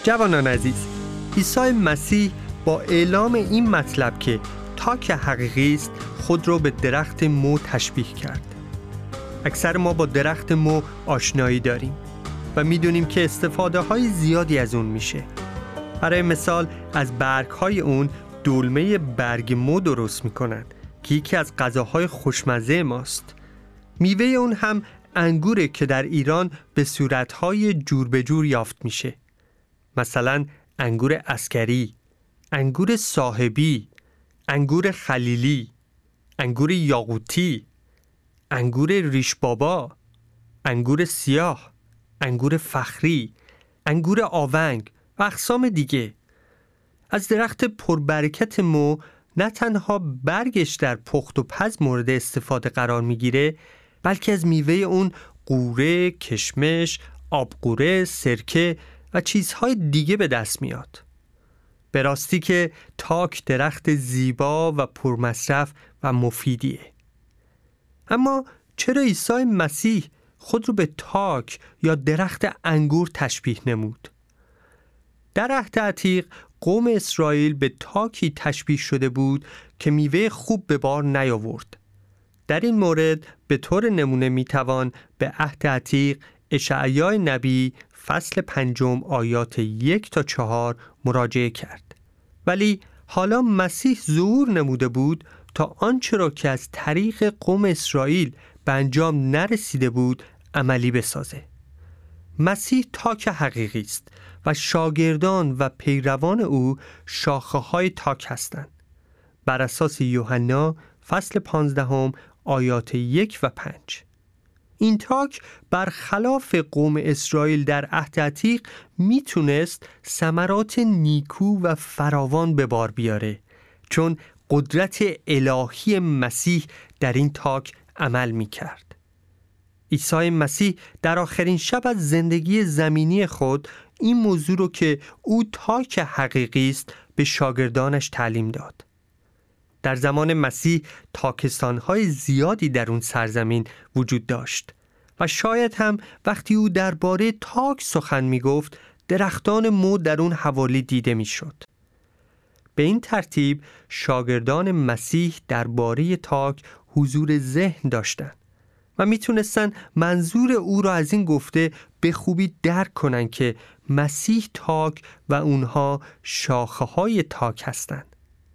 جوانان عزیز، عیسی مسیح با اعلام این مطلب که تاک حقیقی است خود را به درخت مو تشبیه کرد. اکثر ما با درخت مو آشنایی داریم و میدونیم که استفاده های زیادی از اون میشه. برای مثال از برگ های اون دلمه برگ مو درست میکنن که یکی از غذاهای خوشمزه ماست. میوه اون هم انگوره که در ایران به صورتهای جور به جور یافت میشه. مثلا انگور عسکری، انگور صاحبی، انگور خلیلی، انگور یاقوتی، انگور ریش بابا، انگور سیاه، انگور فخری، انگور آونگ و اقسام دیگه. از درخت پربرکت مو نه تنها برگش در پخت و پز مورد استفاده قرار میگیره، بلکه از میوه اون قوره، کشمش، آبقوره، سرکه و چیزهای دیگه به دست میاد. به راستی که تاک درخت زیبا و پرمصرف و مفیدیه. اما چرا عیسی مسیح خود رو به تاک یا درخت انگور تشبیه نمود؟ در عهد عتیق قوم اسرائیل به تاکی تشبیه شده بود که میوه خوب به بار نیاورد. در این مورد به طور نمونه میتوان به عهد عتیق اشعیا نبی فصل 5 آیات 1 تا 4 مراجعه کرد. ولی حالا مسیح ظهور نموده بود تا آنچه را که از طریق قوم اسرائیل به انجام نرسیده بود عملی بسازه. مسیح تاک حقیقی است و شاگردان و پیروان او شاخه های تاک هستند. بر اساس یوحنا فصل 15 آیات 1 و 5. این تاک برخلاف قوم اسرائیل در عهد عتیق میتونست ثمرات نیکو و فراوان به بار بیاره، چون قدرت الهی مسیح در این تاک عمل میکرد. عیسی مسیح در آخرین شب از زندگی زمینی خود این موضوع رو که او تاک حقیقی است به شاگردانش تعلیم داد. در زمان مسیح تاکستان‌های زیادی در اون سرزمین وجود داشت و شاید هم وقتی او درباره تاک سخن می‌گفت درختان مو در اون حوالی دیده می‌شد. به این ترتیب شاگردان مسیح درباره تاک حضور ذهن داشتند و میتونستن منظور او را از این گفته به خوبی درک کنن که مسیح تاک و اونها شاخه‌های تاک هستند.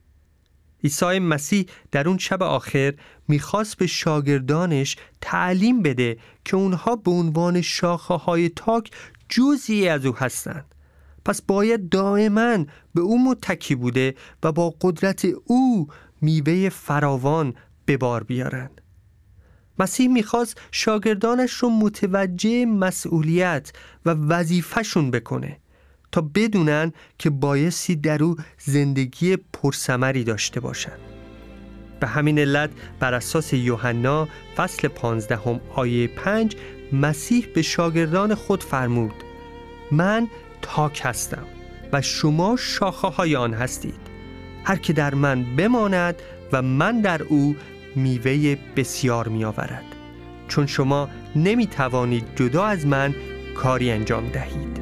عیسی مسیح در اون شب آخر میخواست به شاگردانش تعلیم بده که اونها به عنوان شاخه‌های تاک جزئی از او هستند. پس باید دائما به او متکی بوده و با قدرت او میوه فراوان به بار بیارن. مسیح میخواست شاگردانش رو متوجه مسئولیت و وظیفه‌شون بکنه تا بدونن که بایستی در او زندگی پرثمری داشته باشن. به همین علت بر اساس یوحنا فصل 15 آیه 5 مسیح به شاگردان خود فرمود: من تاک هستم و شما شاخه‌های آن هستید. هر که در من بماند و من در او میوه بسیار می آورد، چون شما نمی توانید جدا از من کاری انجام دهید.